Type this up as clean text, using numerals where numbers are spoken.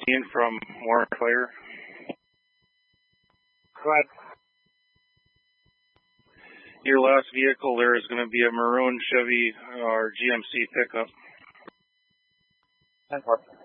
Ian from Warren Fire. Go ahead. Your last vehicle there is going to be a maroon Chevy or GMC pickup. 10-4.